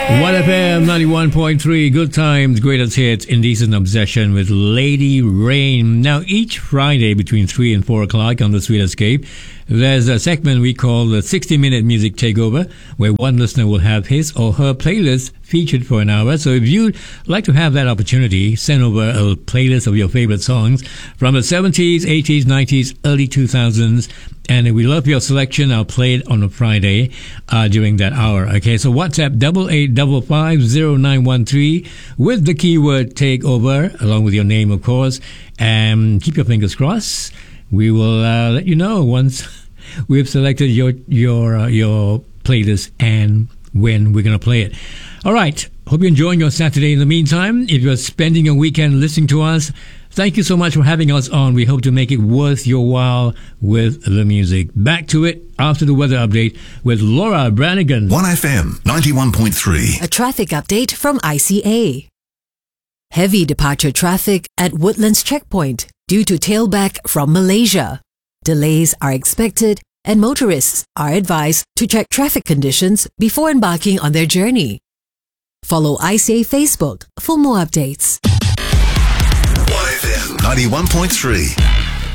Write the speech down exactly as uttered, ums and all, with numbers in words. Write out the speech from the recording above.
one F M ninety-one point three, good times, greatest hits, Indecent Obsession with Lady Rain. Now, each Friday between three and four o'clock on the Sweet Escape, there's a segment we call the sixty minute Music Takeover, where one listener will have his or her playlist featured for an hour. So if you'd like to have that opportunity, send over a playlist of your favorite songs from the seventies, eighties, nineties, early two thousands. And if we love your selection, I'll play it on a Friday uh, during that hour. Okay, so WhatsApp double eight five five zero nine one three with the keyword takeover, along with your name, of course. And keep your fingers crossed. We will uh, let you know once we've selected your your uh, your playlist and when we're going to play it. All right. Hope you're enjoying your Saturday. In the meantime, if you're spending a weekend listening to us, thank you so much for having us on. We hope to make it worth your while with the music. Back to it after the weather update with Laura Branigan. one F M ninety-one point three. A traffic update from I C A. Heavy departure traffic at Woodlands Checkpoint due to tailback from Malaysia. Delays are expected and motorists are advised to check traffic conditions before embarking on their journey. Follow I C A Facebook for more updates. one F M ninety-one point three.